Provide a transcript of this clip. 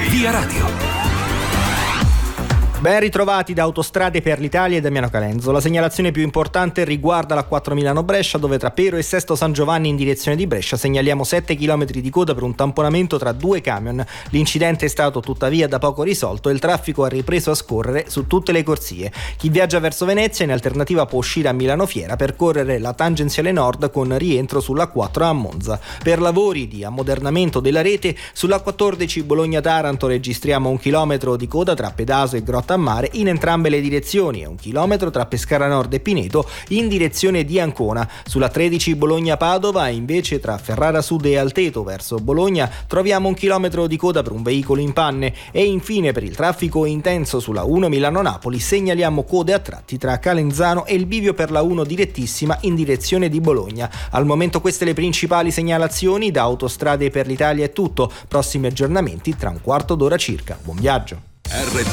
Via Radio. Ben ritrovati da Autostrade per l'Italia e Damiano Calenzo. La segnalazione più importante riguarda la 4 Milano-Brescia, dove tra Pero e Sesto San Giovanni in direzione di Brescia segnaliamo 7 km di coda per un tamponamento tra due camion. L'incidente è stato tuttavia da poco risolto e il traffico ha ripreso a scorrere su tutte le corsie. Chi viaggia verso Venezia in alternativa può uscire a Milano Fiera, percorrere la tangenziale nord con rientro sulla 4 a Monza. Per lavori di ammodernamento della rete, sulla 14 Bologna-Taranto registriamo 1 chilometro di coda tra Pedaso e Grotta a Mare in entrambe le direzioni e 1 chilometro tra Pescara Nord e Pineto in direzione di Ancona. Sulla 13 Bologna-Padova invece tra Ferrara Sud e Alteto verso Bologna troviamo 1 chilometro di coda per un veicolo in panne e infine per il traffico intenso sulla 1 Milano-Napoli segnaliamo code a tratti tra Calenzano e il bivio per la 1 direttissima in direzione di Bologna. Al momento queste le principali segnalazioni. Da Autostrade per l'Italia è tutto. Prossimi aggiornamenti tra un quarto d'ora circa. Buon viaggio.